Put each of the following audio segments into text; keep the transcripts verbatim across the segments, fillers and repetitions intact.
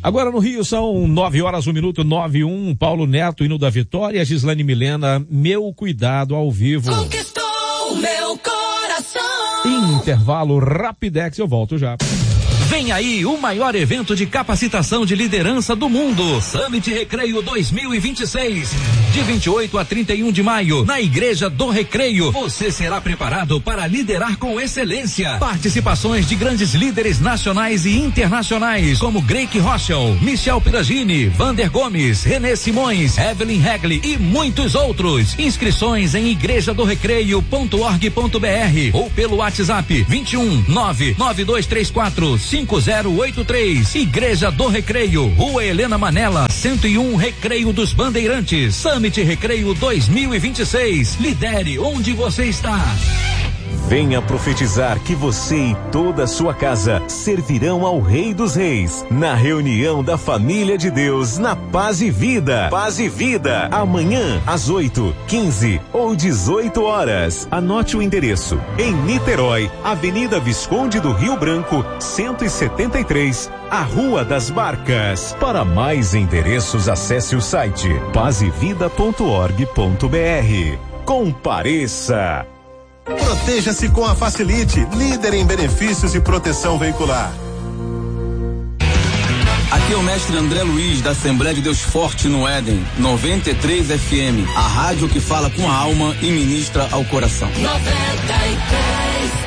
Agora no Rio são nove horas, um minuto, nove e um. Paulo Neto, hino da vitória. Gislane Milena, Meu Cuidado ao vivo. Conquistou meu coração. Intervalo Rapidex, eu volto já. Vem aí o maior evento de capacitação de liderança do mundo, Summit Recreio dois mil e vinte e seis. De vinte e oito a trinta e um de maio, na Igreja do Recreio, você será preparado para liderar com excelência. Participações de grandes líderes nacionais e internacionais, como Greik Rochel, Michel Piragini, Vander Gomes, Renê Simões, Evelyn Hegli e muitos outros. Inscrições em igreja do recreio ponto org ponto br ou pelo WhatsApp vinte e um, nove nove dois três quatro, cinco zero oito três. Igreja do Recreio, Rua Helena Manela, cento e um, Recreio dos Bandeirantes. Summit Recreio dois mil e vinte e seis. Lidere onde você está. Venha profetizar que você e toda a sua casa servirão ao Rei dos Reis na reunião da família de Deus na Paz e Vida. Paz e Vida, amanhã às oito, quinze ou dezoito horas. Anote o endereço: em Niterói, Avenida Visconde do Rio Branco, cento e setenta e três, a Rua das Barcas. Para mais endereços, acesse o site paz e vida ponto org ponto br. Compareça! Proteja-se com a Facilite, líder em benefícios e proteção veicular. Aqui é o mestre André Luiz, da Assembleia de Deus Forte no Éden, noventa e três F M, a rádio que fala com a alma e ministra ao coração. noventa e três.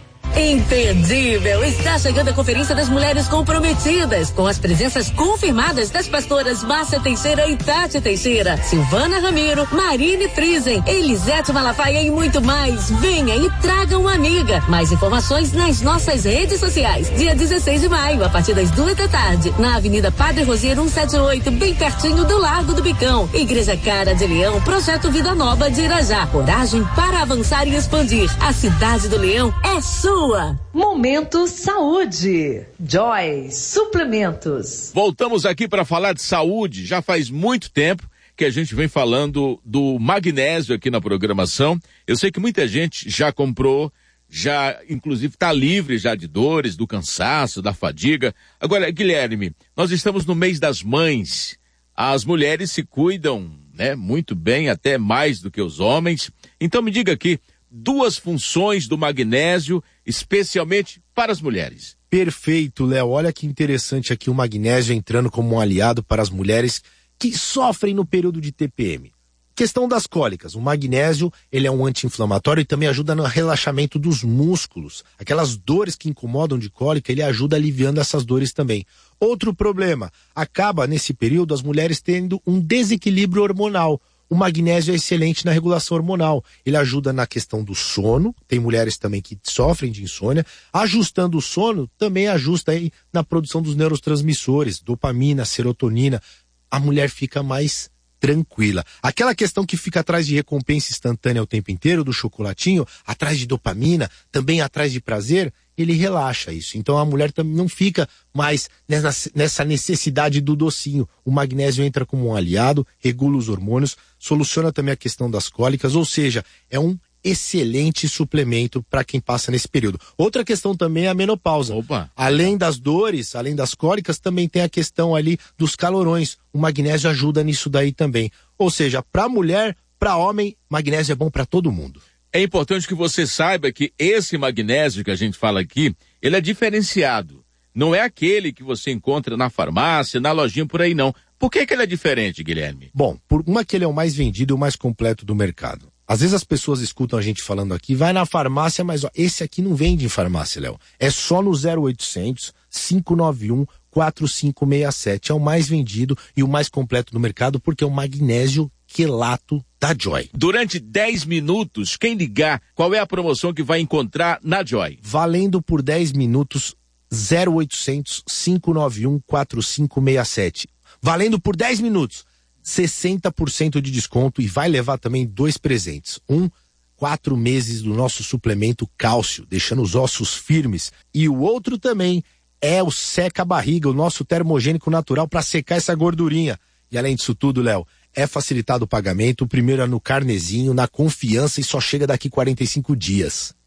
Imperdível! Está chegando a Conferência das Mulheres Comprometidas, com as presenças confirmadas das pastoras Márcia Teixeira e Tati Teixeira, Silvana Ramiro, Marine Friesen, Elisete Malafaia e muito mais. Venha e traga uma amiga. Mais informações nas nossas redes sociais. Dia dezesseis de maio, a partir das duas da tarde, na Avenida Padre Rosiero cento e setenta e oito, bem pertinho do Largo do Bicão. Igreja Cara de Leão, Projeto Vida Nova de Irajá. Coragem para avançar e expandir. A cidade do Leão é sua. Momento Saúde. Joy Suplementos. Voltamos aqui para falar de saúde. Já faz muito tempo que a gente vem falando do magnésio aqui na programação. Eu sei que muita gente já comprou, já inclusive está livre já de dores, do cansaço, da fadiga. Agora, Guilherme, nós estamos no mês das mães. As mulheres se cuidam, né, muito bem, até mais do que os homens. Então me diga aqui, duas funções do magnésio, especialmente para as mulheres. Perfeito, Léo. Olha que interessante aqui o magnésio entrando como um aliado para as mulheres que sofrem no período de T P M. Questão das cólicas. O magnésio, ele é um anti-inflamatório e também ajuda no relaxamento dos músculos. Aquelas dores que incomodam de cólica, ele ajuda aliviando essas dores também. Outro problema, acaba nesse período as mulheres tendo um desequilíbrio hormonal. O magnésio é excelente na regulação hormonal. Ele ajuda na questão do sono. Tem mulheres também que sofrem de insônia. Ajustando o sono, também ajusta aí na produção dos neurotransmissores, dopamina, serotonina. A mulher fica mais tranquila. Aquela questão que fica atrás de recompensa instantânea o tempo inteiro, do chocolatinho, atrás de dopamina, também atrás de prazer, ele relaxa isso. Então a mulher também não fica mais nessa necessidade do docinho. O magnésio entra como um aliado, regula os hormônios, soluciona também a questão das cólicas, ou seja, é um excelente suplemento para quem passa nesse período. Outra questão também é a menopausa. Opa. Além das dores, além das cólicas, também tem a questão ali dos calorões. O magnésio ajuda nisso daí também. Ou seja, para mulher, para homem, magnésio é bom para todo mundo. É importante que você saiba que esse magnésio que a gente fala aqui, ele é diferenciado. Não é aquele que você encontra na farmácia, na lojinha por aí não. Por que que ele é diferente, Guilherme? Bom, por uma que ele é o mais vendido e o mais completo do mercado. Às vezes as pessoas escutam a gente falando aqui, vai na farmácia, mas ó, esse aqui não vende em farmácia, Léo. É só no zero oitocentos, cinco nove um, quatro cinco seis sete. É o mais vendido e o mais completo do mercado porque é o magnésio quelato da Joy. Durante dez minutos, quem ligar, qual é a promoção que vai encontrar na Joy? Valendo por dez minutos, zero oitocentos, cinco nove um, quatro cinco seis sete. Valendo por dez minutos, sessenta por cento de desconto e vai levar também dois presentes. Um, quatro meses do nosso suplemento cálcio, deixando os ossos firmes. E o outro também é o Seca Barriga, o nosso termogênico natural para secar essa gordurinha. E além disso tudo, Léo, é facilitado o pagamento, o primeiro é no carnezinho, na confiança e só chega daqui quarenta e cinco dias.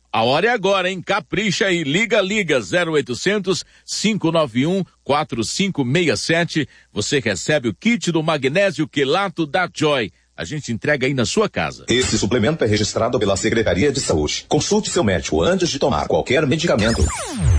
A hora é agora, hein? Capricha aí, liga, liga, zero oitocentos, cinco nove um, quatro cinco seis sete. Você recebe o kit do magnésio quelato da Joy. A gente entrega aí na sua casa. Esse suplemento é registrado pela Secretaria de Saúde. Consulte seu médico antes de tomar qualquer medicamento.